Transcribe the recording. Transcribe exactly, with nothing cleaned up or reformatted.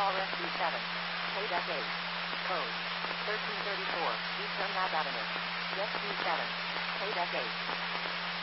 R S B seven. Quebec eight. Code thirteen thirty-four, Eastern Lab Avenue. Jet C seven. Quebec eight.